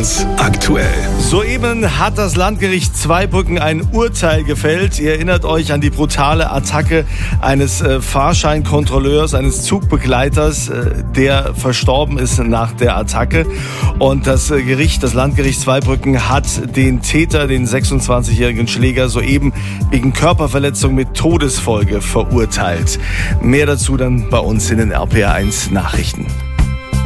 1 aktuell. Soeben hat das Landgericht Zweibrücken ein Urteil gefällt. Ihr erinnert euch an die brutale Attacke eines Fahrscheinkontrolleurs, eines Zugbegleiters, der verstorben ist nach der Attacke. Und das Landgericht Zweibrücken hat den Täter, den 26-jährigen Schläger, soeben wegen Körperverletzung mit Todesfolge verurteilt. Mehr dazu dann bei uns in den RPR1 Nachrichten.